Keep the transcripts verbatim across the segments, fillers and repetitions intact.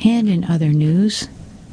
And in other news,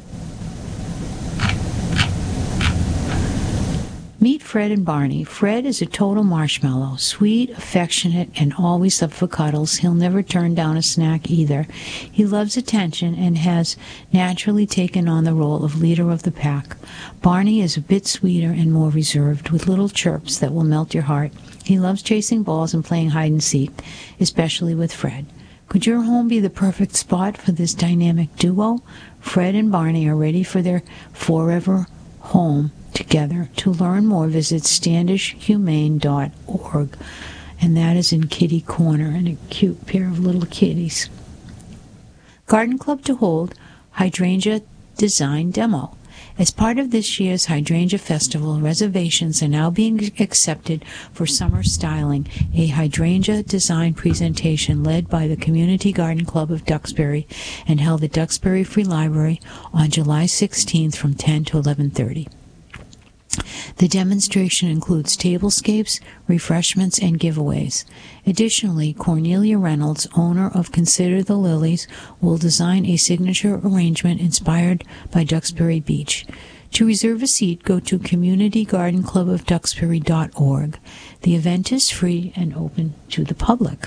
meet Fred and Barney. Fred is a total marshmallow, sweet, affectionate, and always up for cuddles. He'll never turn down a snack either. He loves attention and has naturally taken on the role of leader of the pack. Barney is a bit sweeter and more reserved, with little chirps that will melt your heart. He loves chasing balls and playing hide and seek, especially with Fred. Could your home be the perfect spot for this dynamic duo? Fred and Barney are ready for their forever home together. To learn more, visit standish humane dot org, and that is in Kitty Corner, and a cute pair of little kitties. Garden Club to hold hydrangea design demo. As part of this year's Hydrangea Festival, reservations are now being accepted for summer styling, a hydrangea design presentation led by the Community Garden Club of Duxbury and held at Duxbury Free Library on July sixteenth from ten to eleven thirty. The demonstration includes tablescapes, refreshments, and giveaways. Additionally, Cornelia Reynolds, owner of Consider the Lilies, will design a signature arrangement inspired by Duxbury Beach. To reserve a seat, go to community garden club of duxbury dot org. The event is free and open to the public.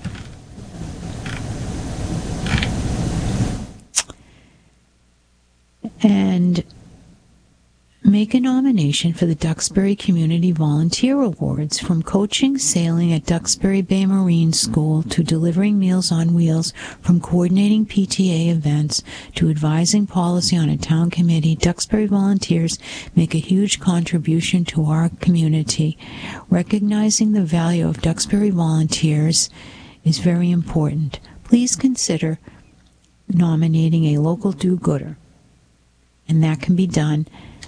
And make a nomination for the Duxbury Community Volunteer Awards. From coaching sailing at Duxbury Bay Marine School to delivering Meals on Wheels, from coordinating P T A events to advising policy on a town committee, Duxbury volunteers make a huge contribution to our community. Recognizing the value of Duxbury volunteers is very important. Please consider nominating a local do-gooder, and that can be done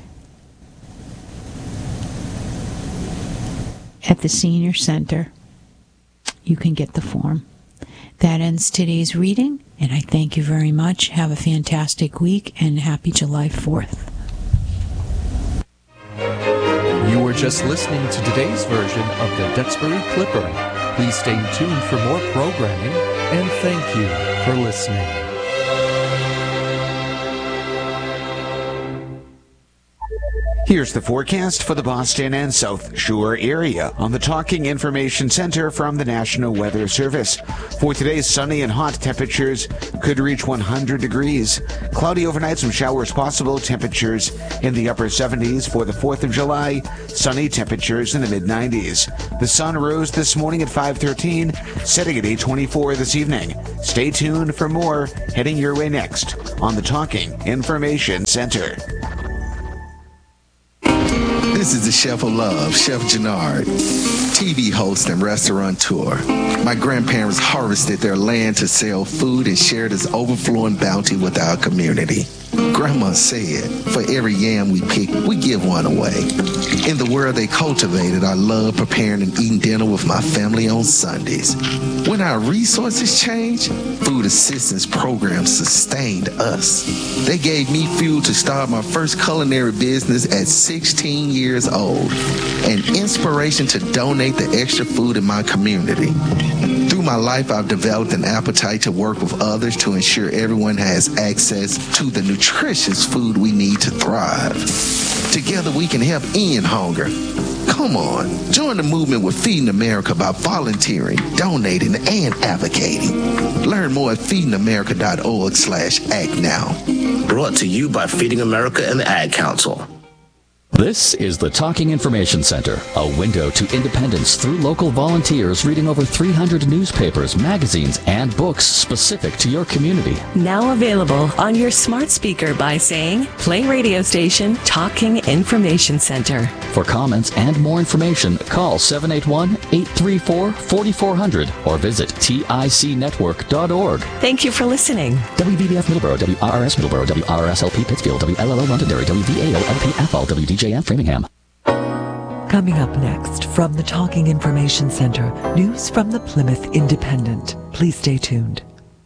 at the Senior Center. You can get the form. That ends today's reading, and I thank you very much. Have a fantastic week, and happy July fourth. You were just listening to today's version of the Duxbury Clipper. Please stay tuned for more programming, and thank you for listening. Here's the forecast for the Boston and South Shore area on the Talking Information Center from the National Weather Service. For today's sunny and hot, temperatures could reach one hundred degrees. Cloudy overnight, some showers possible, temperatures in the upper seventies. For the fourth of July, sunny, temperatures in the mid nineties. The sun rose this morning at five thirteen, setting at eight twenty-four this evening. Stay tuned for more heading your way next on the Talking Information Center. This is the Chef of Love, Chef Gennard, T V host and restaurateur. My grandparents harvested their land to sell food and share this overflowing bounty with our community. Grandma said, for every yam we pick, we give one away. In the world they cultivated, I love preparing and eating dinner with my family on Sundays. When our resources changed, food assistance programs sustained us. They gave me fuel to start my first culinary business at sixteen years old, and inspiration to donate the extra food in my community. Through my life, I've developed an appetite to work with others to ensure everyone has access to the nutritious food we need to thrive. Together we can help end hunger. Come on, join the movement with Feeding America by volunteering, donating, and advocating. Learn more at feeding america dot org slash act now. Brought to you by Feeding America and the Ad Council. This is the Talking Information Center, a window to independence through local volunteers reading over three hundred newspapers, magazines, and books specific to your community. Now available on your smart speaker by saying, play radio station Talking Information Center. For comments and more information, call seven eight one, eight three four, four four zero zero or visit tic network dot org. Thank you for listening. W B B F Middleborough, W R R S Middleborough, W R R S L P Pittsfield, W L L O Londonderry, W V A O L P Athol, W D J F Framingham. Coming up next from the Talking Information Center, news from the Plymouth Independent. Please stay tuned.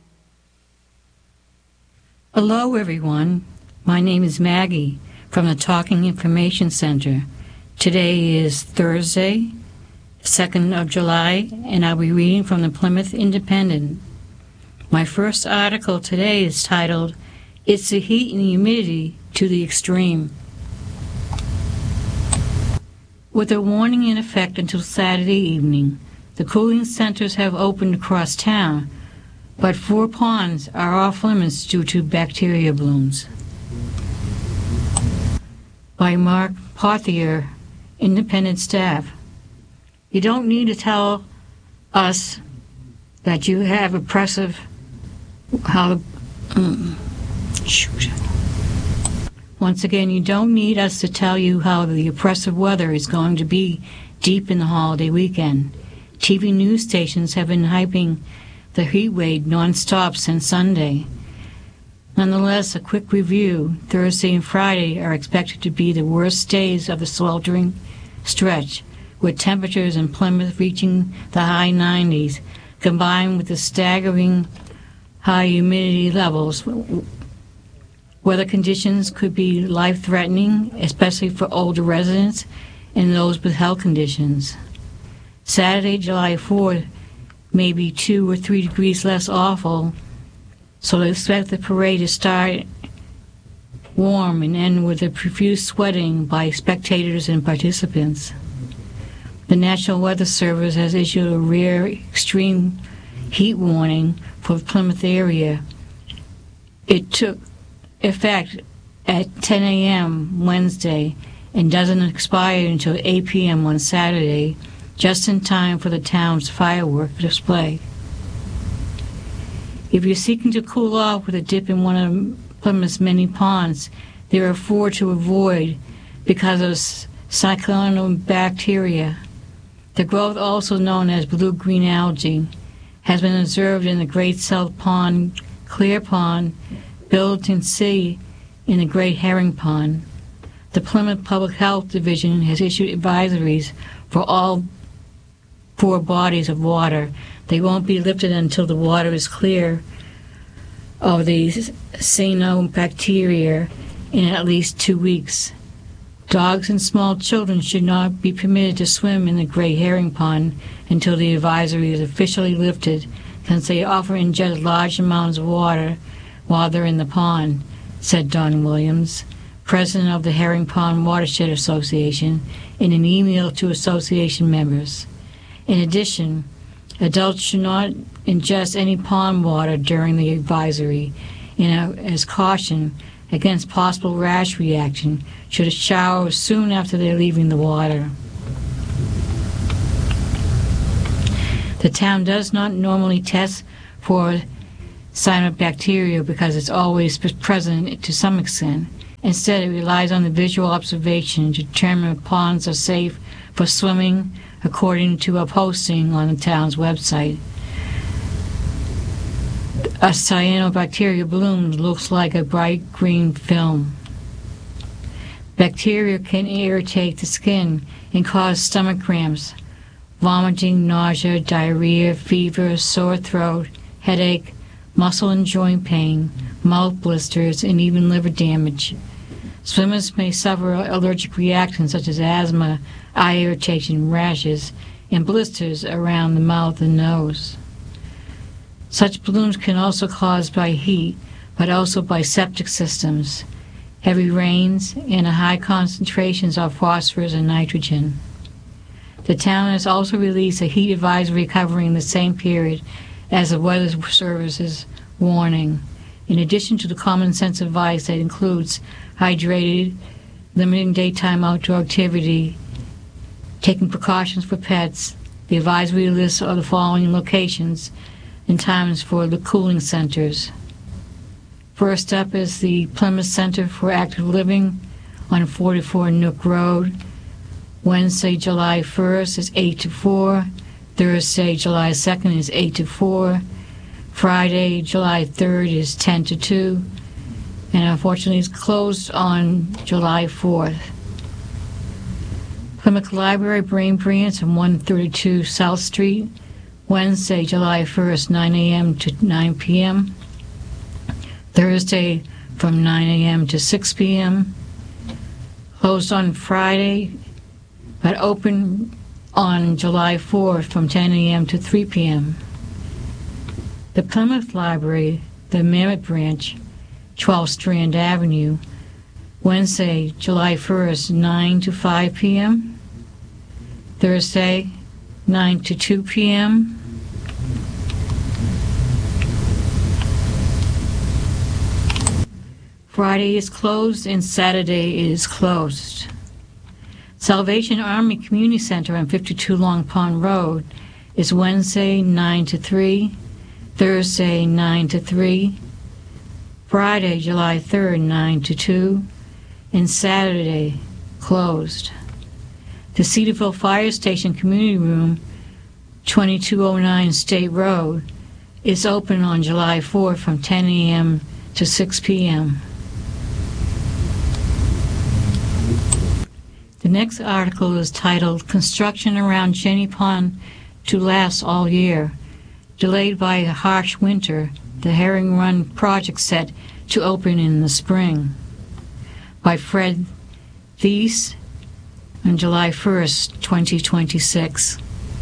Hello, everyone. My name is Maggie from the Talking Information Center. Today is Thursday, second of July, and I'll be reading from the Plymouth Independent. My first article today is titled, It's the Heat and Humidity to the Extreme. With a warning in effect until Saturday evening, the cooling centers have opened across town, but four ponds are off limits due to bacteria blooms. By Mark Pothier, Independent Staff. You don't need to tell us that you have oppressive how um, shoot. Once again, you don't need us to tell you how the oppressive weather is going to be deep in the holiday weekend. T V news stations have been hyping the heat wave non-stop since Sunday. Nonetheless, a quick review, Thursday and Friday are expected to be the worst days of the sweltering stretch, with temperatures in Plymouth reaching the high nineties, combined with the staggering high humidity levels. Weather conditions could be life-threatening, especially for older residents and those with health conditions. Saturday, July fourth, may be two or three degrees less awful, so expect the parade to start warm and end with a profuse sweating by spectators and participants. The National Weather Service has issued a rare extreme heat warning for the Plymouth area. It took effect at ten a.m. Wednesday and doesn't expire until eight p.m. on Saturday, just in time for the town's firework display. If you're seeking to cool off with a dip in one of Plymouth's many ponds, there are four to avoid because of cyanobacteria. The growth, also known as blue-green algae, has been observed in the Great South Pond, Clear Pond, Billiton Sea, and the Great Herring Pond. The Plymouth Public Health Division has issued advisories for all four bodies of water. They won't be lifted until the water is clear of the cyanobacteria in at least two weeks. Dogs and small children should not be permitted to swim in the Great Herring Pond until the advisory is officially lifted, since they often ingest large amounts of water while they're in the pond, said Don Williams, president of the Herring Pond Watershed Association, in an email to association members. In addition, adults should not ingest any pond water during the advisory, and as caution against possible rash reaction, should shower soon after they're leaving the water. The town does not normally test for cyanobacteria because it's always present to some extent. Instead, it relies on the visual observation to determine if ponds are safe for swimming, according to a posting on the town's website. A cyanobacteria bloom looks like a bright green film. Bacteria can irritate the skin and cause stomach cramps, vomiting, nausea, diarrhea, fever, sore throat, headache, muscle and joint pain, mouth blisters, and even liver damage. Swimmers may suffer allergic reactions such as asthma, eye irritation, rashes, and blisters around the mouth and nose. Such blooms can also be caused by heat, but also by septic systems, heavy rains, and high concentrations of phosphorus and nitrogen. The town has also released a heat advisory covering the same period as the Weather Service's warning, in addition to the common sense advice that includes hydrated, limiting daytime outdoor activity, taking precautions for pets. The advisory lists are the following locations and times for the cooling centers. First up is the Plymouth Center for Active Living on forty-four Nook Road. Wednesday, July first is eight to four. Thursday, July second is eight to four. Friday, July third is ten to two. And unfortunately it's closed on July fourth. Plymouth Library, Brain Branch on one thirty-two South Street. Wednesday, July first, nine a.m. to nine p.m. Thursday from nine a.m. to six p.m. Closed on Friday, but open on July fourth from ten a.m. to three p.m. The Plymouth Library, the Merritt Branch, twelve Strand Avenue, Wednesday, July first, nine to five p.m. Thursday, nine to two p.m. Friday is closed and Saturday is closed. Salvation Army Community Center on fifty-two Long Pond Road is Wednesday, nine to three, Thursday, nine to three, Friday, July third, nine to two, and Saturday, closed. The Cedarville Fire Station Community Room, twenty-two oh nine State Road, is open on July fourth from ten a.m. to six p.m. The next article is titled, Construction Around Jenny Pond to Last All Year. Delayed by a harsh winter, the Herring Run project set to open in the spring. By Fred Thies on July first, twenty twenty-six.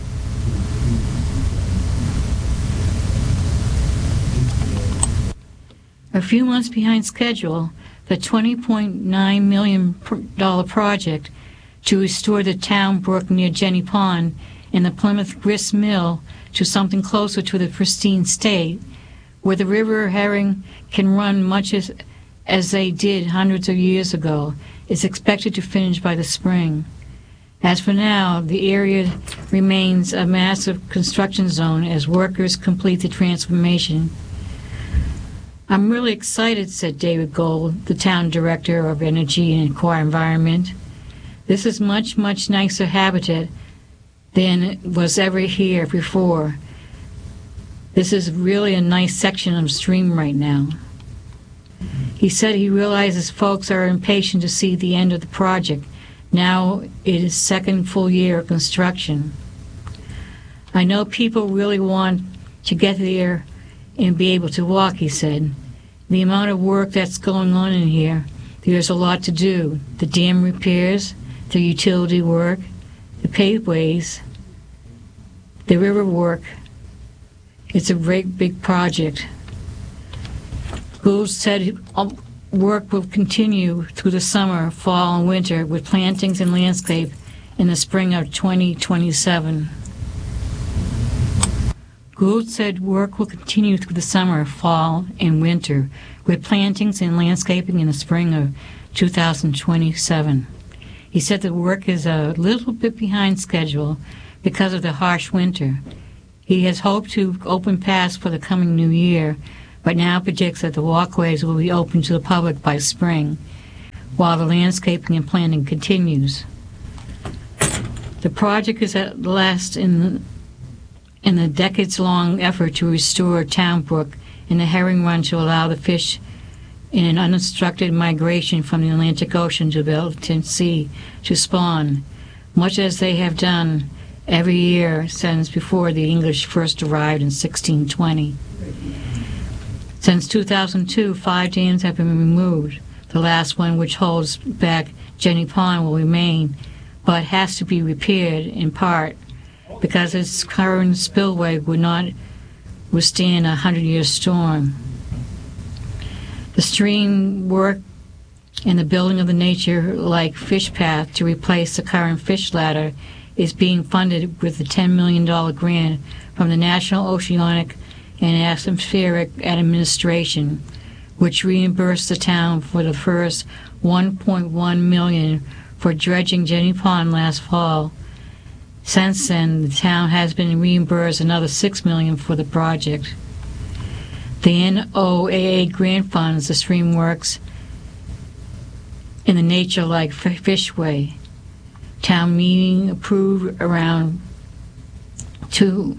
A few months behind schedule, the twenty point nine million dollars project to restore the town brook near Jenny Pond and the Plymouth grist mill to something closer to the pristine state, where the river herring can run much as, as they did hundreds of years ago, is expected to finish by the spring. As for now, the area remains a massive construction zone as workers complete the transformation. I'm really excited, said David Gold, the town director of Energy and Quiet Environment. This is much, much nicer habitat than was ever here before. This is really a nice section of stream right now. He said he realizes folks are impatient to see the end of the project. Now it is second full year of construction. I know people really want to get there and be able to walk, he said. The amount of work that's going on in here, there's a lot to do. The dam repairs, the utility work, the paveways, the river work. It's a great big project. Gould said work will continue through the summer, fall, and winter with plantings and landscape in the spring of twenty twenty-seven. Gould said work will continue through the summer, fall, and winter with plantings and landscaping in the spring of two thousand twenty-seven. He said the work is a little bit behind schedule because of the harsh winter. He has hoped to open paths for the coming new year, but now predicts that the walkways will be open to the public by spring, while the landscaping and planting continues. The project is at last in the, in the decades-long effort to restore Town Brook and the Herring Run to allow the fish in an unobstructed migration from the Atlantic Ocean to the Baltic Sea to spawn, much as they have done every year since before the English first arrived in sixteen twenty. Since two thousand two, five dams have been removed. The last one, which holds back Jenny Pond, will remain, but has to be repaired in part because its current spillway would not withstand a hundred-year storm. The stream work and the building of the nature-like fish path to replace the current fish ladder is being funded with a ten million dollars grant from the National Oceanic and Atmospheric Administration, which reimbursed the town for the first one point one million dollars for dredging Jenny Pond last fall. Since then, the town has been reimbursed another six million dollars for the project. The N O A A grant funds the stream works in the nature-like fishway. Town meeting approved around two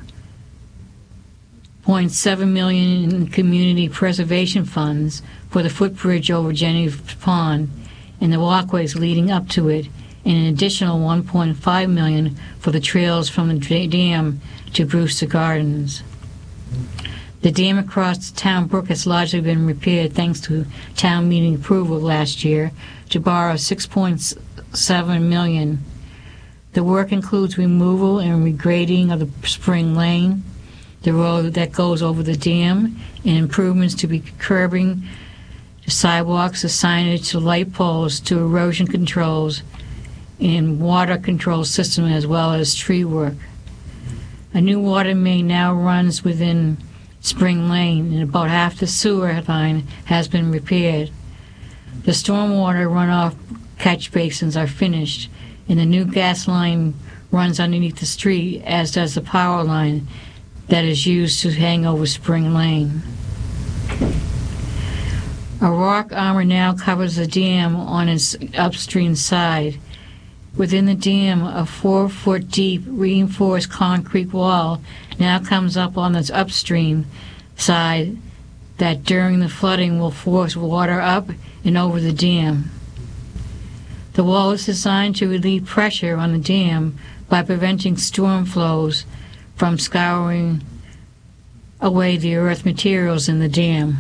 point seven million dollars in community preservation funds for the footbridge over Jenny Pond and the walkways leading up to it, and an additional one point five million dollars for the trails from the dam to Brewster Gardens. The dam across the town brook has largely been repaired thanks to town meeting approval last year to borrow six point seven million dollars. The work includes removal and regrading of the spring lane, the road that goes over the dam, and improvements to be curbing, the sidewalks, the signage, the light poles, to erosion controls, and water control system, as well as tree work. A new water main now runs within Spring Lane, and about half the sewer line has been repaired. The stormwater runoff catch basins are finished, and the new gas line runs underneath the street, as does the power line that is used to hang over Spring Lane. A rock armor now covers the dam on its upstream side. Within the dam, a four-foot-deep reinforced concrete wall now comes up on its upstream side that during the flooding will force water up and over the dam. The wall is designed to relieve pressure on the dam by preventing storm flows from scouring away the earth materials in the dam.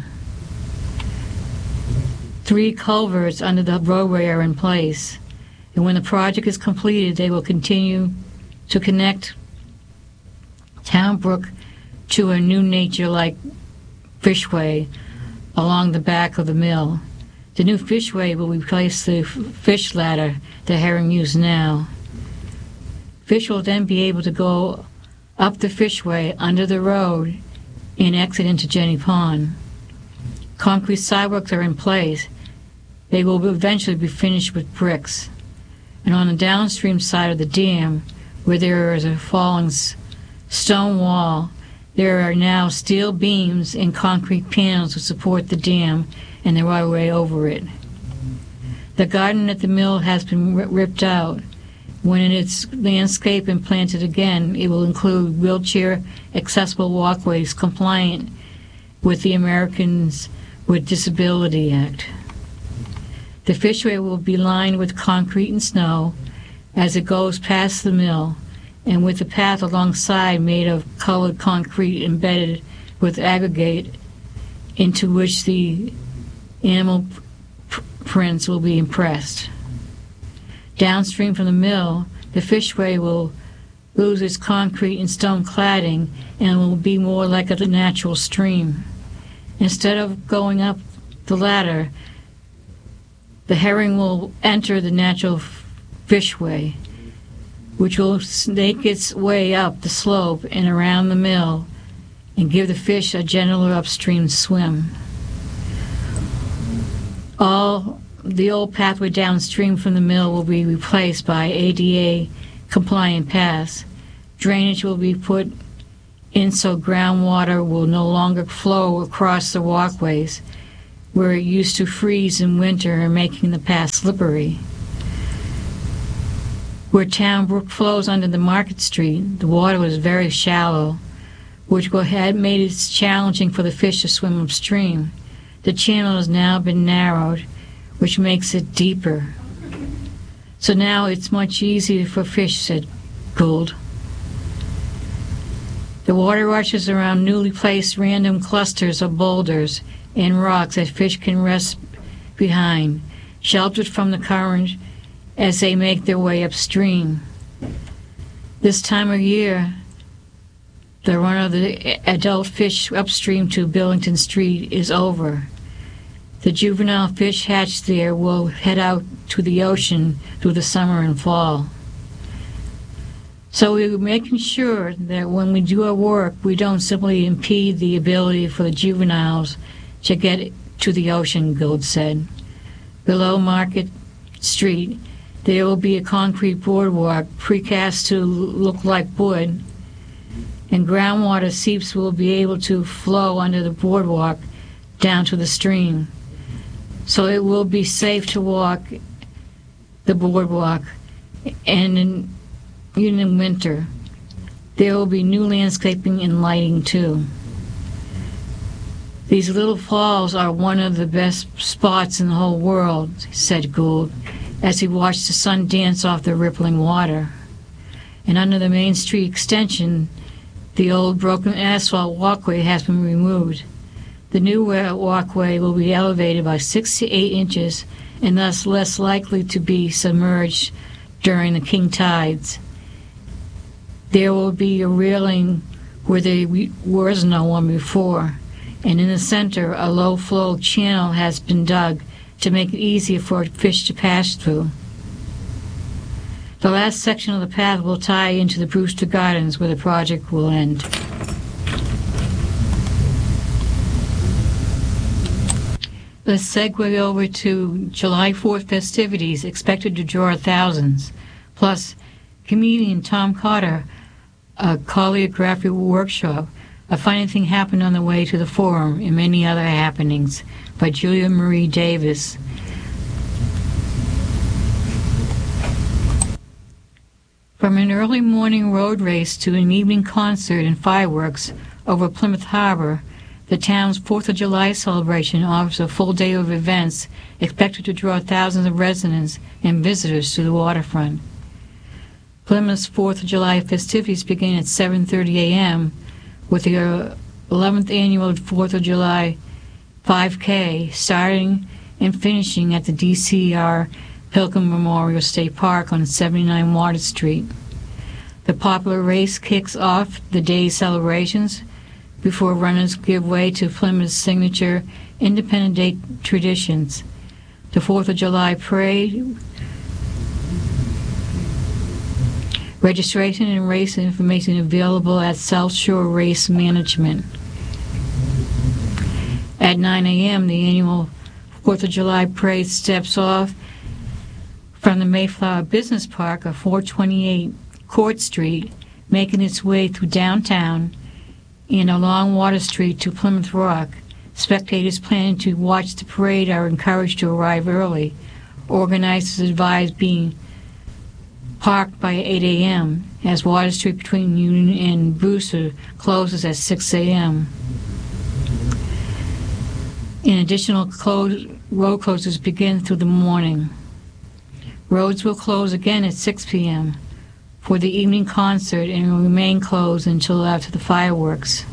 Three culverts under the roadway are in place, and when the project is completed, they will continue to connect Town Brook to a new nature-like fishway along the back of the mill. The new fishway will replace the fish ladder the herring use now. Fish will then be able to go up the fishway under the road and exit into Jenny Pond. Concrete sidewalks are in place. They will eventually be finished with bricks. And on the downstream side of the dam, where there is a falling stone wall, there are now steel beams and concrete panels to support the dam and the right-of-way over it. The garden at the mill has been ripped out. When it's landscaped and planted again, it will include wheelchair-accessible walkways compliant with the Americans with Disability Act. The fishway will be lined with concrete and snow as it goes past the mill, and with the path alongside made of colored concrete embedded with aggregate into which the animal prints will be impressed. Downstream from the mill, the fishway will lose its concrete and stone cladding and will be more like a natural stream. Instead of going up the ladder, the herring will enter the natural fishway, which will snake its way up the slope and around the mill and give the fish a gentler upstream swim. All the old pathway downstream from the mill will be replaced by A D A-compliant paths. Drainage will be put in so groundwater will no longer flow across the walkways, where it used to freeze in winter, making the path slippery. Where Town Brook flows under the Market Street, the water was very shallow, which had made it challenging for the fish to swim upstream. The channel has now been narrowed, which makes it deeper. So now it's much easier for fish, said Gould. The water rushes around newly placed random clusters of boulders and rocks that fish can rest behind, sheltered from the current as they make their way upstream. This time of year, the run of the adult fish upstream to Billington Street is over. The juvenile fish hatched there will head out to the ocean through the summer and fall. So we're making sure that when we do our work, we don't simply impede the ability for the juveniles to get to the ocean, Gould said. Below Market Street, there will be a concrete boardwalk precast to look like wood, and groundwater seeps will be able to flow under the boardwalk down to the stream. So it will be safe to walk the boardwalk, and in, even in winter, there will be new landscaping and lighting too. These little falls are one of the best spots in the whole world, said Gould, as he watched the sun dance off the rippling water. And under the Main Street extension, the old broken asphalt walkway has been removed. The new walkway will be elevated by six to eight inches and thus less likely to be submerged during the king tides. There will be a railing where there was no one before, and in the center a low-flow channel has been dug to make it easier for fish to pass through. The last section of the path will tie into the Brewster Gardens, where the project will end. Let's segue over to July fourth festivities, expected to draw thousands, plus comedian Tom Carter, a choreography workshop, A Funny Thing Happened on the Way to the Forum, and many other happenings by Julia Marie Davis. From an early morning road race to an evening concert and fireworks over Plymouth Harbor, the town's fourth of July celebration offers a full day of events expected to draw thousands of residents and visitors to the waterfront. Plymouth's fourth of July festivities begin at seven thirty a m with the eleventh annual fourth of July five K starting and finishing at the D C R Pilgrim Memorial State Park on seventy-nine Water Street. The popular race kicks off the day's celebrations before runners give way to Plymouth's signature Independence Day traditions. The fourth of July parade, registration and race information available at South Shore Race Management. At nine a m, the annual fourth of July parade steps off from the Mayflower Business Park of four twenty-eight Court Street, making its way through downtown and along Water Street to Plymouth Rock. Spectators planning to watch the parade are encouraged to arrive early. Organizers advise being parked by eight a m as Water Street between Union and Brewster closes at six a m And additional close, road closures begin through the morning. Roads will close again at six p m for the evening concert and will remain closed until after the fireworks.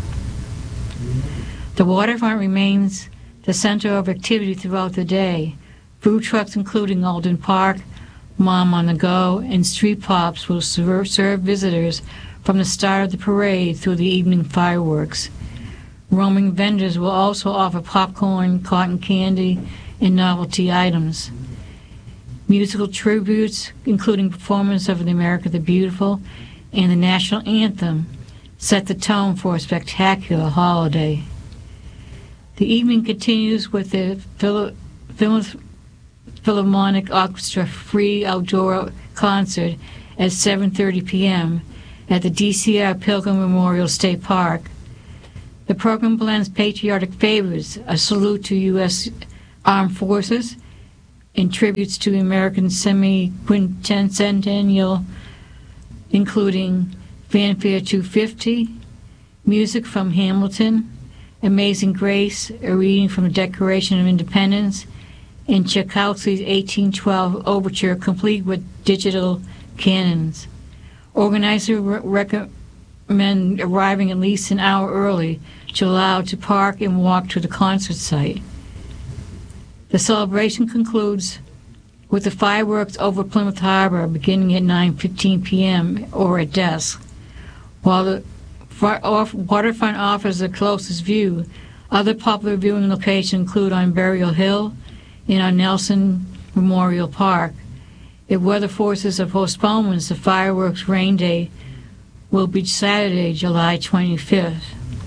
The waterfront remains the center of activity throughout the day. Food trucks including Alden Park, Mom on the Go, and Street Pops will serve, serve visitors from the start of the parade through the evening fireworks. Roaming vendors will also offer popcorn, cotton candy, and novelty items. Musical tributes, including performance of the America the Beautiful and the national anthem, set the tone for a spectacular holiday. The evening continues with the Phil- Phil- Philharmonic Orchestra free outdoor concert at seven thirty p m at the D C R Pilgrim Memorial State Park. The program blends patriotic favors, a salute to U S Armed Forces, and tributes to American semi-quincentennial, including Fanfare two fifty, music from Hamilton, Amazing Grace, a reading from the Declaration of Independence, and Tchaikovsky's eighteen twelve Overture, complete with digital cannons. Organizers recommend arriving at least an hour early to allow to park and walk to the concert site. The celebration concludes with the fireworks over Plymouth Harbor beginning at nine fifteen p m or at dusk. While the waterfront offers the closest view, other popular viewing locations include on Burial Hill and on Nelson Memorial Park. If weather forces are postponements, the fireworks rain day will be Saturday, July twenty-fifth.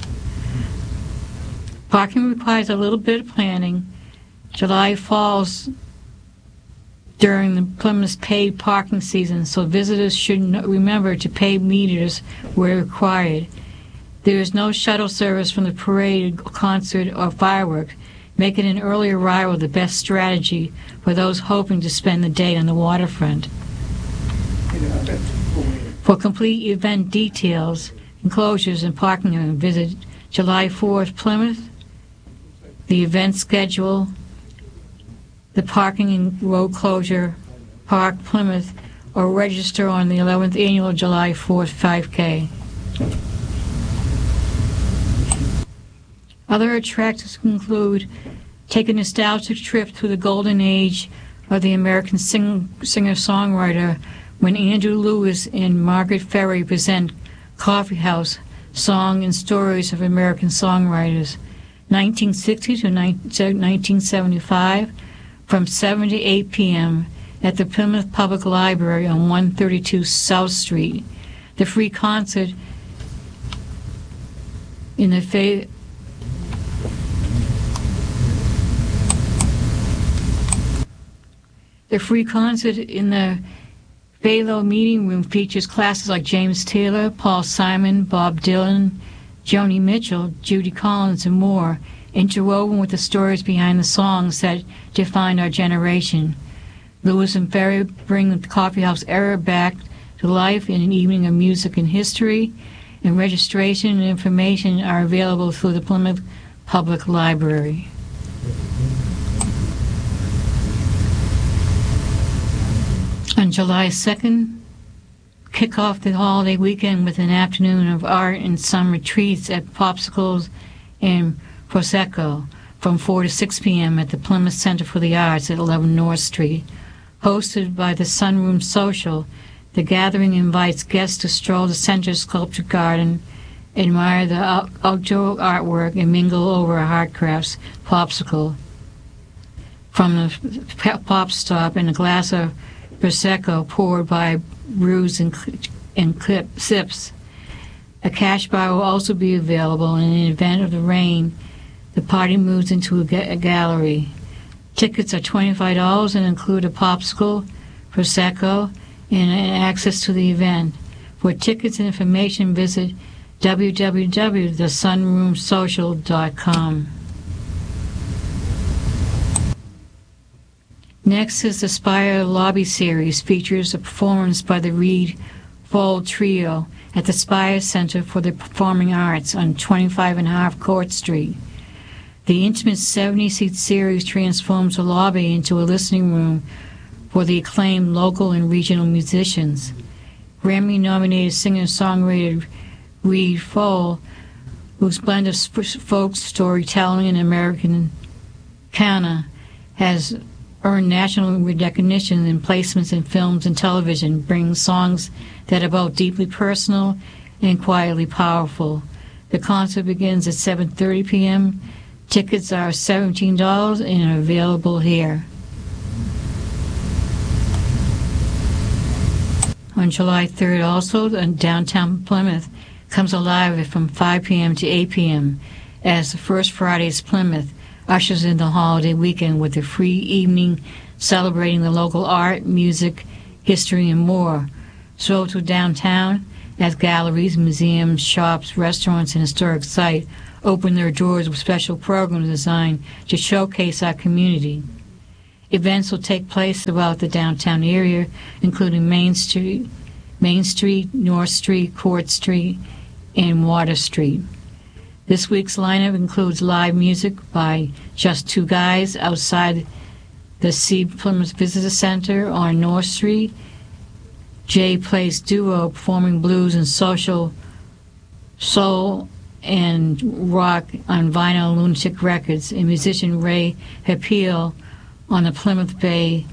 Parking requires a little bit of planning. July falls during the Plymouth paid parking season, so visitors should remember to pay meters where required. There is no shuttle service from the parade, concert, or fireworks, making an early arrival the best strategy for those hoping to spend the day on the waterfront. For complete event details, enclosures, and parking, visit July fourth Plymouth, the event schedule, the parking and road closure, Park Plymouth, or register on the eleventh annual July fourth five K. Other attractions include take a nostalgic trip through the golden age of the American sing- singer-songwriter when Andrew Lewis and Margaret Ferry present Coffee House, Song and Stories of American Songwriters, nineteen sixty to nineteen seventy-five, from seven to eight p.m. at the Plymouth Public Library on one thirty-two South Street. The free concert in the fa- The free concert in the Phalo Meeting Room features classes like James Taylor, Paul Simon, Bob Dylan, Joni Mitchell, Judy Collins, and more, interwoven with the stories behind the songs that defined our generation. Lewis and Ferry bring the coffeehouse era back to life in an evening of music and history, and registration and information are available through the Plymouth Public Library. On July second, kick off the holiday weekend with an afternoon of art and some retreats at Popsicles and Prosecco from four to six p.m. at the Plymouth Center for the Arts at eleven North Street. Hosted by the Sunroom Social, the gathering invites guests to stroll the center's sculpture garden, admire the out- outdoor artwork, and mingle over a hard crafts popsicle from the pop stop and a glass of Prosecco poured by brews and, and clip sips. A cash bar will also be available, and in the event of the rain, the party moves into a, ga- a gallery. Tickets are twenty-five dollars and include a popsicle, Prosecco, and, and access to the event. For tickets and information, visit w w w dot the sunroom social dot com. Next is the Spire Lobby Series, features a performance by the Reed Fold Trio at the Spire Center for the Performing Arts on twenty-five and a half Court Street. The intimate seventy-seat series transforms the lobby into a listening room for the acclaimed local and regional musicians. Grammy-nominated singer-songwriter Reed Fold, whose blend of folk storytelling and American Americana has earned national recognition and placements in films and television, brings songs that are both deeply personal and quietly powerful. The concert begins at seven thirty p.m. Tickets are seventeen dollars and are available here. On July third also, downtown Plymouth comes alive from five p.m. to eight p.m. as the First Fridays Plymouth ushers in the holiday weekend with a free evening celebrating the local art, music, history, and more. Stroll to downtown as galleries, museums, shops, restaurants, and historic sites open their doors with special programs designed to showcase our community. Events will take place throughout the downtown area, including Main Street, Main Street, North Street, Court Street, and Water Street. This week's lineup includes live music by Just Two Guys outside the C. Plymouth Visitor Center on North Street, Jay Place Duo performing blues and social soul and rock on vinyl Lunatic Records, and musician Ray Hapiel on the Plymouth Bay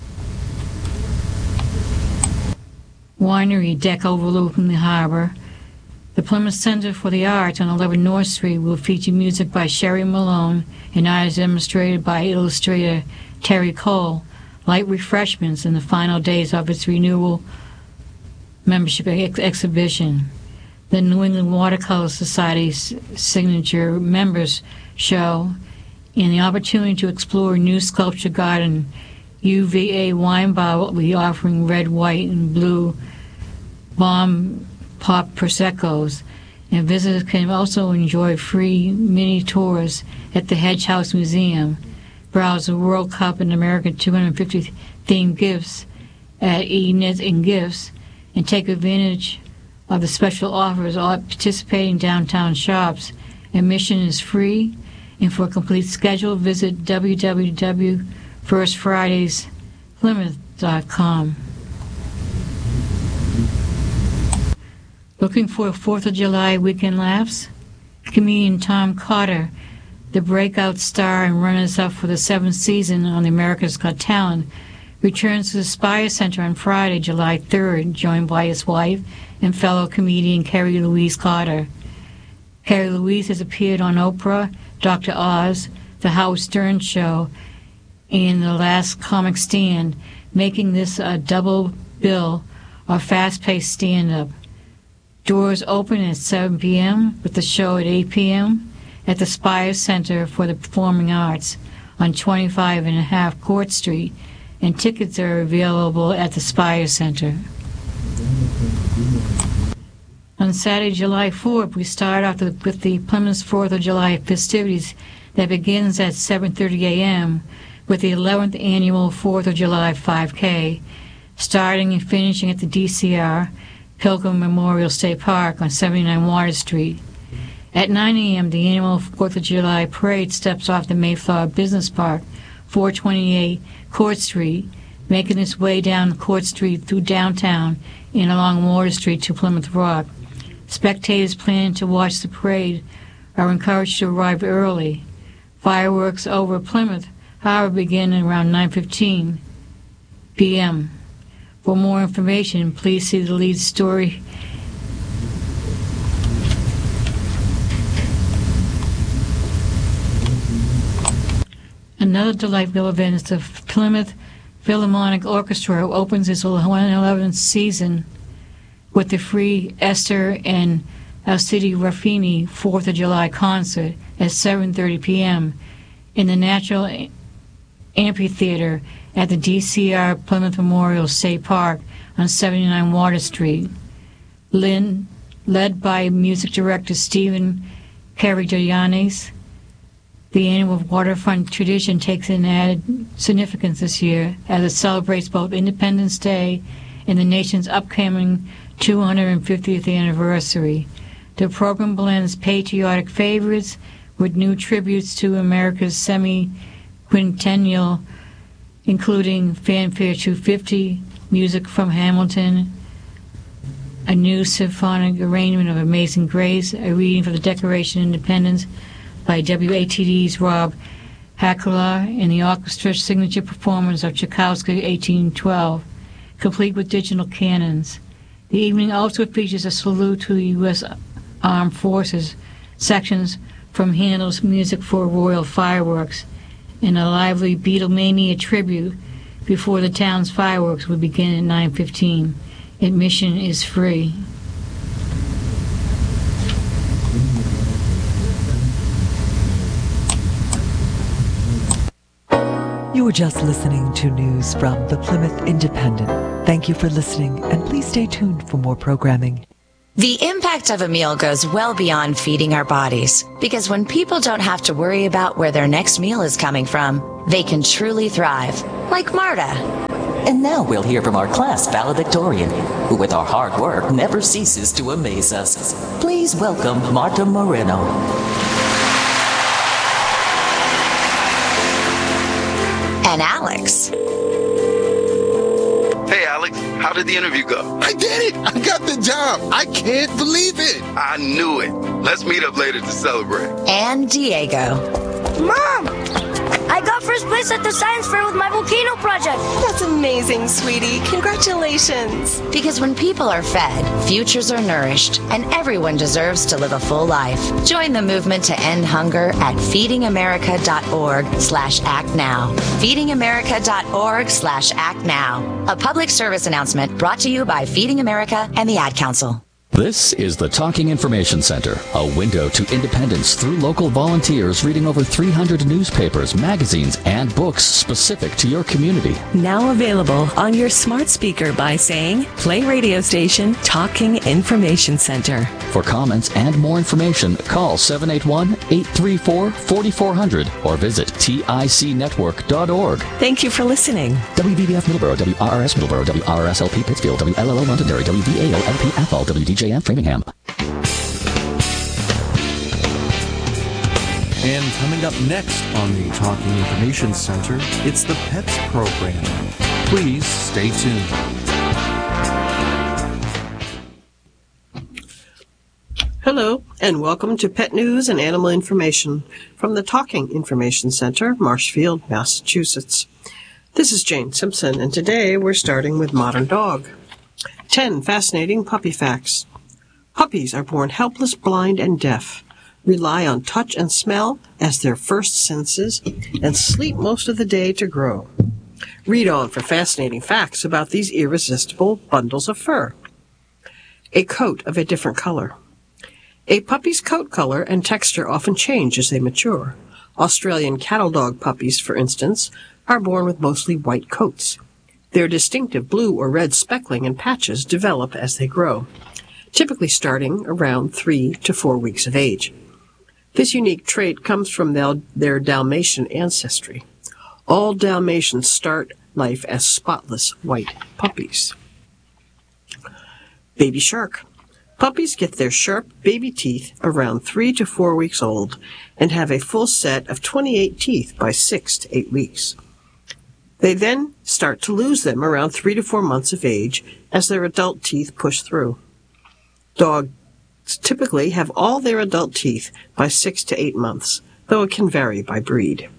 Winery deck overlooking the harbor. The Plymouth Center for the Arts on eleven North Street will feature music by Sherry Malone and art demonstrated by illustrator Terry Cole. Light refreshments in the final days of its renewal membership ex- exhibition. The New England Watercolor Society's signature members show, and the opportunity to explore a new sculpture garden. U V A Wine Bar will be offering red, white, and blue bomb pop Proseccos, and visitors can also enjoy free mini tours at the Hedge House Museum. Browse the World Cup and American two hundred fifty themed gifts at eKnits and Gifts, and take advantage of the special offers all participating downtown shops. Admission is free, and for a complete schedule, visit w w w dot first fridays plymouth dot com. Looking for fourth of July weekend laughs? Comedian Tom Cotter, the breakout star and runners-up for the seventh season on the America's Got Talent, returns to the Spire Center on Friday, July third, joined by his wife and fellow comedian Carrie Louise Cotter. Carrie Louise has appeared on Oprah, Doctor Oz, The Howard Stern Show, and The Last Comic Stand, making this a double bill of fast-paced stand-up. Doors open at seven p.m. with the show at eight p.m. at the Spire Center for the Performing Arts on twenty-five and a half Court Street, and tickets are available at the Spire Center. On Saturday, July fourth, we start off with the Plymouth fourth of July festivities that begins at seven thirty a.m. with the eleventh Annual fourth of July five K, starting and finishing at the D C R, Pilgrim Memorial State Park on seventy-nine Water Street. At nine a.m., the annual fourth of July parade steps off the Mayflower Business Park, four twenty-eight Court Street, making its way down Court Street through downtown and along Water Street to Plymouth Rock. Spectators planning to watch the parade are encouraged to arrive early. Fireworks over Plymouth, however, begin around nine fifteen p.m. For more information, please see the lead story. Another delightful event is the Plymouth Philharmonic Orchestra, who opens its one hundred eleventh season with the free Esther and Alcide Ruffini fourth of July concert at seven thirty p.m. in the Natural Amphitheater at the D C R Plymouth Memorial State Park on seventy-nine Water Street. Lynn, led by music director Stephen Karagiannis, the annual waterfront tradition takes an added significance this year as it celebrates both Independence Day and the nation's upcoming two hundred fiftieth anniversary. The program blends patriotic favorites with new tributes to America's semi-quintennial, including Fanfare two fifty, music from Hamilton, a new symphonic arrangement of Amazing Grace, a reading for the Declaration of Independence by W A T D's Rob Hakula, and the orchestra's signature performance of Tchaikovsky eighteen twelve, complete with digital cannons. The evening also features a salute to the U S Armed Forces, sections from Handel's Music for Royal Fireworks, and a lively Beatlemania tribute before the town's fireworks will begin at nine fifteen. Admission is free. You were just listening to news from the Plymouth Independent. Thank you for listening, and please stay tuned for more programming. The impact of a meal goes well beyond feeding our bodies, because when people don't have to worry about where their next meal is coming from, they can truly thrive, like Marta. And now we'll hear from our class valedictorian, who with our hard work never ceases to amaze us. Please welcome Marta Moreno. And Alex. Hey, Alex, how did the interview go? I did it! I got the job! I can't believe it! I knew it. Let's meet up later to celebrate. And Diego. Mom! I got first place at the science fair with my volcano project. That's amazing, sweetie. Congratulations. Because when people are fed, futures are nourished, and everyone deserves to live a full life. Join the movement to end hunger at feedingamerica.org slash act now. feedingamerica.org slash act now. A public service announcement brought to you by Feeding America and the Ad Council. This is the Talking Information Center, a window to independence through local volunteers reading over three hundred newspapers, magazines, and books specific to your community. Now available on your smart speaker by saying, play radio station Talking Information Center. For comments and more information, call seven eight one, eight three four, four four zero zero or visit tic network dot org. Thank you for listening. W V B F Middleborough, W R R S Middleborough, W R R S L P Pittsfield, W L L O Londonderry, W V A L L P Athol, W D J M Framingham. And coming up next on the Talking Information Center, it's the Pets Program. Please stay tuned. Hello, and welcome to Pet News and Animal Information from the Talking Information Center, Marshfield, Massachusetts. This is Jane Simpson, and today we're starting with Modern Dog. ten fascinating puppy facts. Puppies are born helpless, blind, and deaf. rely on touch and smell as their first senses, and sleep most of the day to grow. Read on for fascinating facts about these irresistible bundles of fur. A coat of a different color. A puppy's coat color and texture often change as they mature. Australian cattle dog puppies, for instance, are born with mostly white coats. Their distinctive blue or red speckling and patches develop as they grow, typically starting around three to four weeks of age. This unique trait comes from their Dalmatian ancestry. All Dalmatians start life as spotless white puppies. Baby shark. Puppies get their sharp baby teeth around three to four weeks old and have a full set of twenty-eight teeth by six to eight weeks. They then start to lose them around three to four months of age as their adult teeth push through. Dogs typically have all their adult teeth by six to eight months, though it can vary by breed.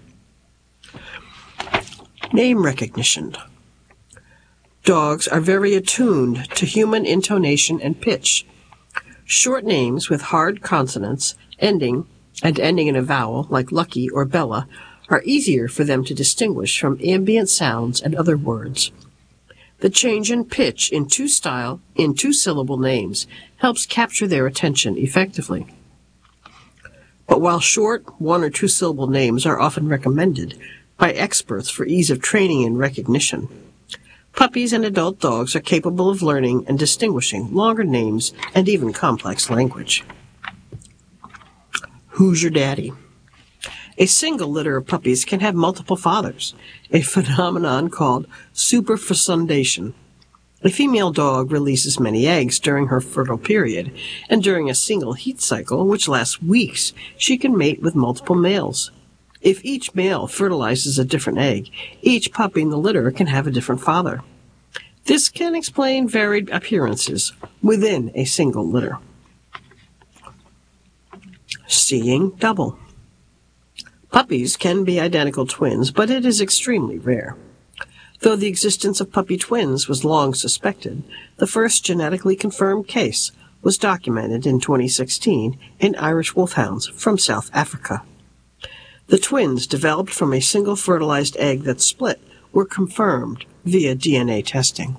Name recognition. Dogs are very attuned to human intonation and pitch. Short names with hard consonants ending and ending in a vowel, like Lucky or Bella, are easier for them to distinguish from ambient sounds and other words. The change in pitch in two-style, in two-syllable names helps capture their attention effectively. But while short, one- or two-syllable names are often recommended by experts for ease of training and recognition, puppies and adult dogs are capable of learning and distinguishing longer names and even complex language. Who's your daddy? A single litter of puppies can have multiple fathers, a phenomenon called superfecundation. A female dog releases many eggs during her fertile period, and during a single heat cycle, which lasts weeks, she can mate with multiple males. If each male fertilizes a different egg, each puppy in the litter can have a different father. This can explain varied appearances within a single litter. Seeing double. Puppies can be identical twins, but it is extremely rare. Though the existence of puppy twins was long suspected, the first genetically confirmed case was documented in twenty sixteen in Irish wolfhounds from South Africa. The twins, developed from a single fertilized egg that split, were confirmed via D N A testing.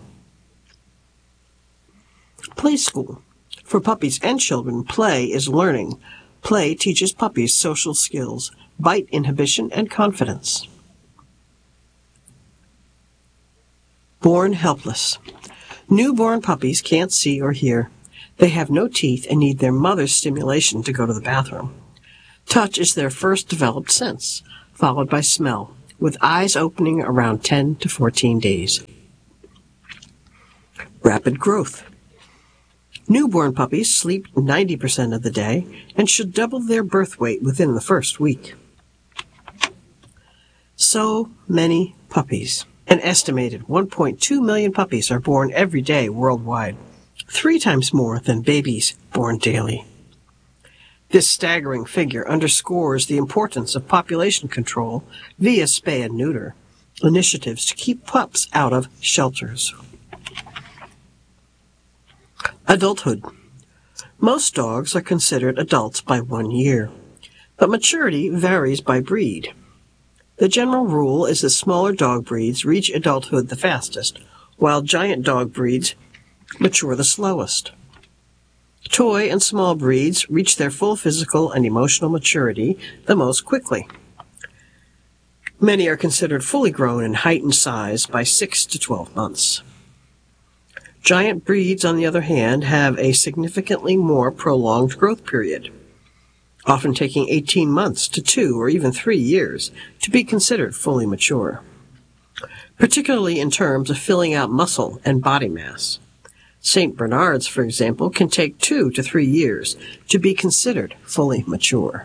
Play school. For puppies and children, play is learning. Play teaches puppies social skills, bite inhibition, and confidence. Born helpless. Newborn puppies can't see or hear. They have no teeth and need their mother's stimulation to go to the bathroom. Touch is their first developed sense, followed by smell, with eyes opening around ten to fourteen days. Rapid growth. Newborn puppies sleep ninety percent of the day and should double their birth weight within the first week. So many puppies. An estimated one point two million puppies are born every day worldwide, three times more than babies born daily. This staggering figure underscores the importance of population control via spay and neuter, initiatives to keep pups out of shelters. Adulthood. Most dogs are considered adults by one year, but maturity varies by breed. The general rule is that smaller dog breeds reach adulthood the fastest, while giant dog breeds mature the slowest. Toy and small breeds reach their full physical and emotional maturity the most quickly. Many are considered fully grown in height and size by six to twelve months. Giant breeds, on the other hand, have a significantly more prolonged growth period, often taking eighteen months to two or even three years to be considered fully mature, particularly in terms of filling out muscle and body mass. Saint Bernards, for example, can take two to three years to be considered fully mature.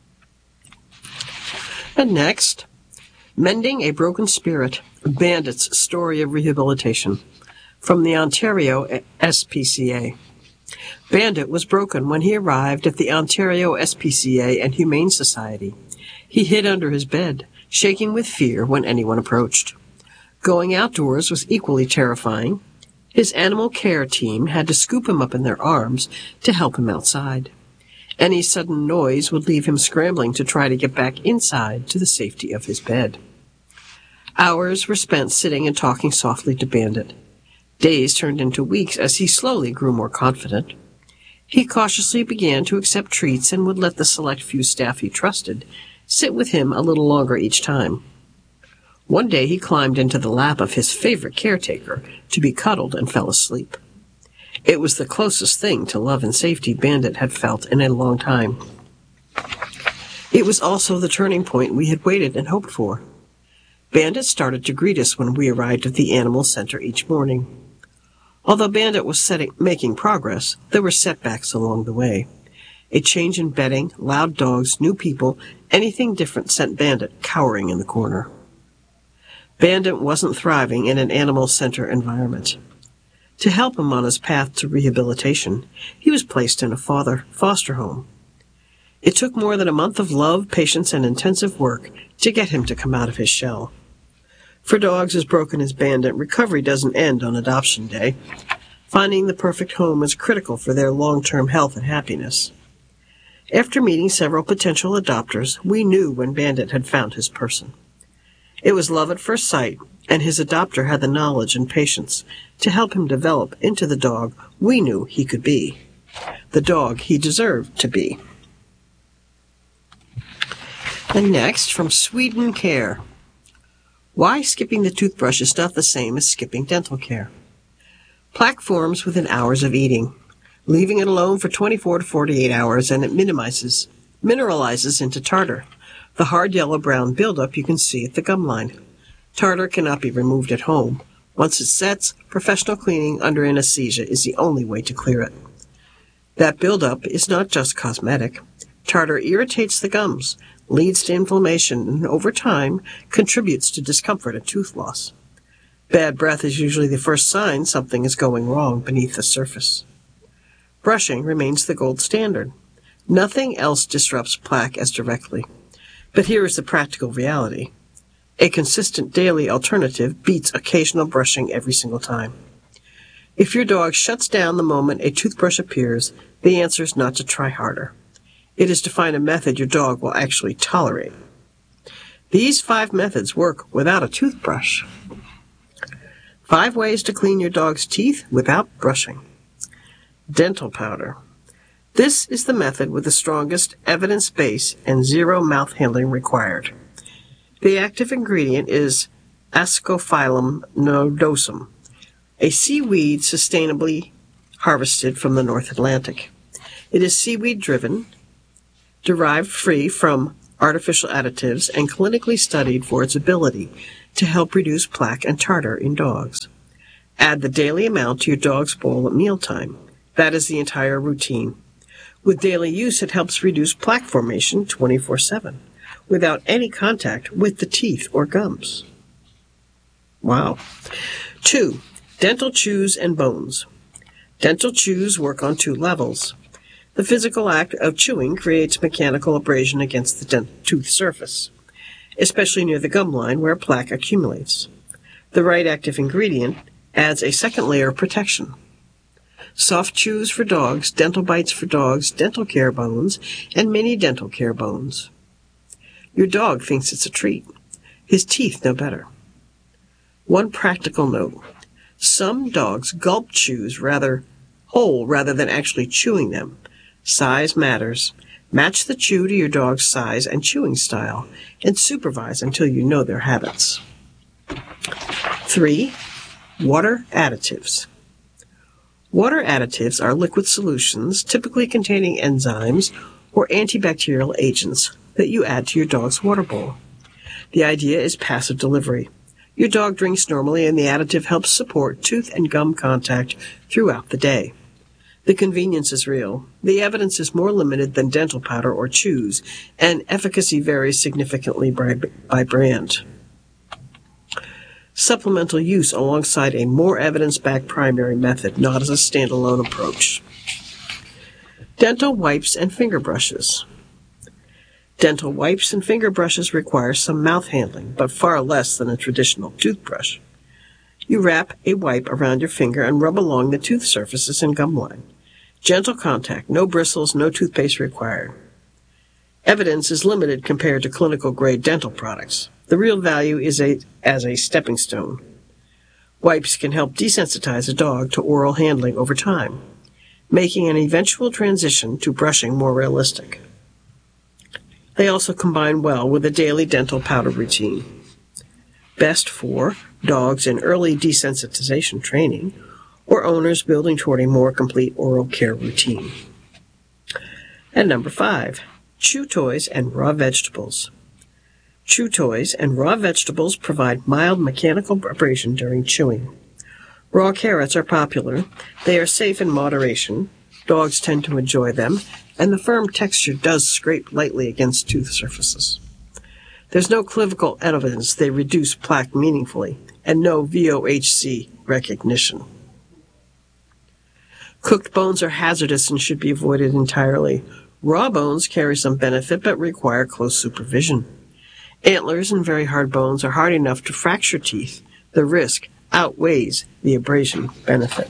And next, Mending a Broken Spirit, Bandit's Story of Rehabilitation, from the Ontario S P C A. Bandit was broken when he arrived at the Ontario S P C A and Humane Society. He hid under his bed, shaking with fear when anyone approached. Going outdoors was equally terrifying. His animal care team had to scoop him up in their arms to help him outside. Any sudden noise would leave him scrambling to try to get back inside to the safety of his bed. Hours were spent sitting and talking softly to Bandit. Days turned into weeks as he slowly grew more confident. He cautiously began to accept treats and would let the select few staff he trusted sit with him a little longer each time. One day he climbed into the lap of his favorite caretaker to be cuddled and fell asleep. It was the closest thing to love and safety Bandit had felt in a long time. It was also the turning point we had waited and hoped for. Bandit started to greet us when we arrived at the animal center each morning. Although Bandit was setting, making progress, there were setbacks along the way. A change in bedding, loud dogs, new people, anything different sent Bandit cowering in the corner. Bandit wasn't thriving in an animal center environment. To help him on his path to rehabilitation, he was placed in a father foster home. It took more than a month of love, patience, and intensive work to get him to come out of his shell. For dogs as broken as Bandit, recovery doesn't end on adoption day. Finding the perfect home is critical for their long-term health and happiness. After meeting several potential adopters, we knew when Bandit had found his person. It was love at first sight, and his adopter had the knowledge and patience to help him develop into the dog we knew he could be, the dog he deserved to be. And next, from Sweden Care. Why skipping the toothbrush is not the same as skipping dental care. Plaque forms within hours of eating. Leaving it alone for twenty-four to forty-eight hours and it minimizes, mineralizes into tartar, the hard yellow-brown buildup you can see at the gum line. Tartar cannot be removed at home. Once it sets, professional cleaning under anesthesia is the only way to clear it. That buildup is not just cosmetic. Tartar irritates the gums, leads to inflammation, and over time contributes to discomfort and tooth loss. Bad breath is usually the first sign something is going wrong beneath the surface. Brushing remains the gold standard. Nothing else disrupts plaque as directly. But here is the practical reality. A consistent daily alternative beats occasional brushing every single time. If your dog shuts down the moment a toothbrush appears, the answer is not to try harder. It is to find a method your dog will actually tolerate. These five methods work without a toothbrush. Five ways to clean your dog's teeth without brushing. Dental powder. This is the method with the strongest evidence base and zero mouth handling required. The active ingredient is Ascophyllum nodosum, a seaweed sustainably harvested from the North Atlantic. It is seaweed-driven, derived free from artificial additives, and clinically studied for its ability to help reduce plaque and tartar in dogs. Add the daily amount to your dog's bowl at mealtime. That is the entire routine. With daily use, it helps reduce plaque formation twenty-four seven, without any contact with the teeth or gums. Wow. Two, dental chews and bones. Dental chews work on two levels. The physical act of chewing creates mechanical abrasion against the dent- tooth surface, especially near the gum line where plaque accumulates. The right active ingredient adds a second layer of protection. Soft chews for dogs, dental bites for dogs, dental care bones, and mini dental care bones. Your dog thinks it's a treat. His teeth know better. One practical note. Some dogs gulp chews rather whole rather than actually chewing them. Size matters. Match the chew to your dog's size and chewing style, and supervise until you know their habits. Three, water additives. Water additives are liquid solutions typically containing enzymes or antibacterial agents that you add to your dog's water bowl. The idea is passive delivery. Your dog drinks normally and the additive helps support tooth and gum contact throughout the day. The convenience is real. The evidence is more limited than dental powder or chews, and efficacy varies significantly by, by brand. Supplemental use alongside a more evidence-backed primary method, not as a standalone approach. Dental wipes and finger brushes. Dental wipes and finger brushes require some mouth handling, but far less than a traditional toothbrush. You wrap a wipe around your finger and rub along the tooth surfaces and gum line. Gentle contact, no bristles, no toothpaste required. Evidence is limited compared to clinical-grade dental products. The real value is a, as a stepping stone. Wipes can help desensitize a dog to oral handling over time, making an eventual transition to brushing more realistic. They also combine well with a daily dental powder routine. Best for dogs in early desensitization training or owners building toward a more complete oral care routine. And number five, chew toys and raw vegetables. Chew toys and raw vegetables provide mild mechanical abrasion during chewing. Raw carrots are popular. They are safe in moderation. Dogs tend to enjoy them, and the firm texture does scrape lightly against tooth surfaces. There's no clinical evidence they reduce plaque meaningfully, and no V O H C recognition. Cooked bones are hazardous and should be avoided entirely. Raw bones carry some benefit but require close supervision. Antlers and very hard bones are hard enough to fracture teeth. The risk outweighs the abrasion benefit.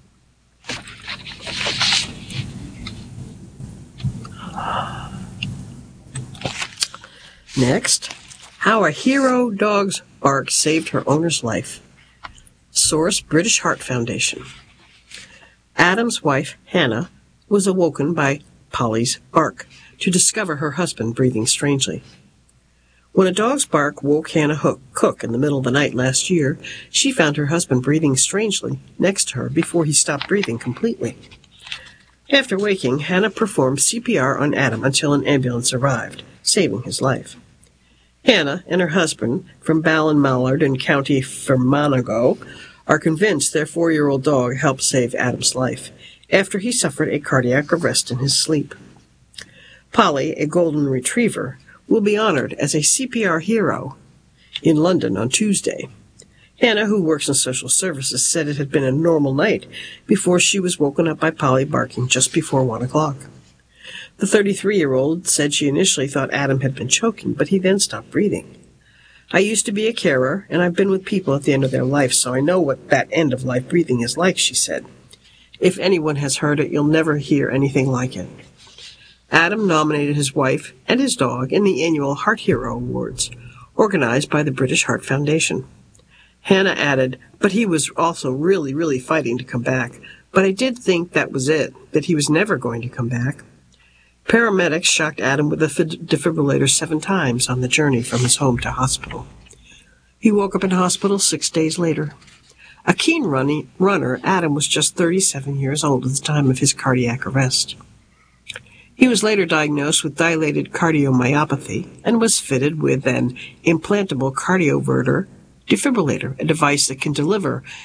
Next, how a hero dog's bark saved her owner's life. Source, British Heart Foundation. Adam's wife, Hannah, was awoken by Polly's bark to discover her husband breathing strangely. When a dog's bark woke Hannah Hook, Cook in the middle of the night last year, she found her husband breathing strangely next to her before he stopped breathing completely. After waking, Hannah performed C P R on Adam until an ambulance arrived, saving his life. Hannah and her husband, from Ballinmallard in County Fermanagh, are convinced their four-year-old dog helped save Adam's life after he suffered a cardiac arrest in his sleep. Polly, a golden retriever, will be honored as a C P R hero in London on Tuesday. Hannah, who works in social services, said it had been a normal night before she was woken up by Polly barking just before one o'clock. The thirty-three-year-old said she initially thought Adam had been choking, but he then stopped breathing. I used to be a carer, and I've been with people at the end of their life, so I know what that end-of-life breathing is like, she said. If anyone has heard it, you'll never hear anything like it. Adam nominated his wife and his dog in the annual Heart Hero Awards, organized by the British Heart Foundation. Hannah added, but he was also really, really fighting to come back. But I did think that was it, that he was never going to come back. Paramedics shocked Adam with a defibrillator seven times on the journey from his home to hospital. He woke up in hospital six days later. A keen running, runner, Adam was just thirty-seven years old at the time of his cardiac arrest. He was later diagnosed with dilated cardiomyopathy and was fitted with an implantable cardioverter defibrillator, a device that can deliver